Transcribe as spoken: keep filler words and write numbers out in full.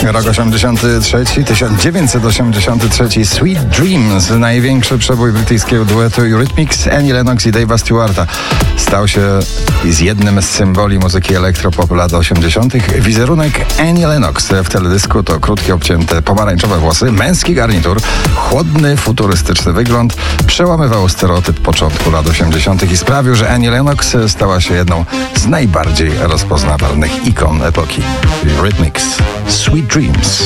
Rok osiemdziesiąty trzeci, tysiąc dziewięćset osiemdziesiąty trzeci. Sweet Dreams, największy przebój brytyjskiego duetu Eurythmics, Annie Lennox i Dave'a Stewarta. Stał się z jednym z symboli muzyki elektropop lat osiemdziesiątych. Wizerunek Annie Lennox w teledysku to krótkie, obcięte pomarańczowe włosy, męski garnitur, chłodny, futurystyczny wygląd przełamywał stereotyp początku lat osiemdziesiątych i sprawił, że Annie Lennox stała się jedną z najbardziej rozpoznawalnych ikon epoki. Eurythmics, Sweet Dreams.